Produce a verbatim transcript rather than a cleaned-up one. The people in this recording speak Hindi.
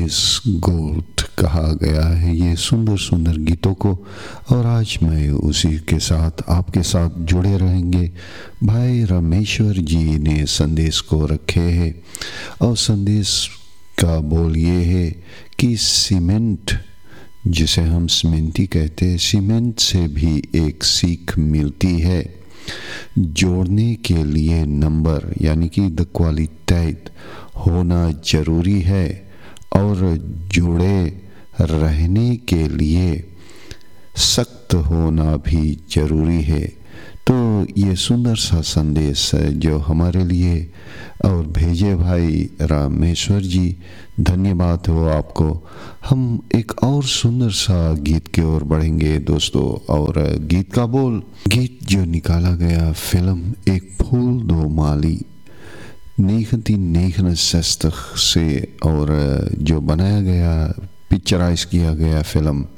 संदेश गोल्ड कहा गया है ये सुंदर सुंदर गीतों को। और आज मैं उसी के साथ आपके साथ जुड़े रहेंगे। भाई रामेश्वर जी ने संदेश को रखे हैं और संदेश का बोल ये है कि सीमेंट, जिसे हम सीमेंटी कहते हैं, सीमेंट से भी एक सीख मिलती है। जोड़ने के लिए नंबर यानी कि द क्वालिटेट होना ज़रूरी है और जुड़े रहने के लिए सख्त होना भी ज़रूरी है। तो ये सुंदर सा संदेश है जो हमारे लिए और भेजे भाई रामेश्वर जी, धन्यवाद हो आपको। हम एक और सुंदर सा गीत की ओर बढ़ेंगे दोस्तों। और गीत का बोल, गीत जो निकाला गया फिल्म एक फूल दो माली उन्नीस सौ उनहत्तर से और जो बनाया गया, पिक्चराइज किया गया फिल्म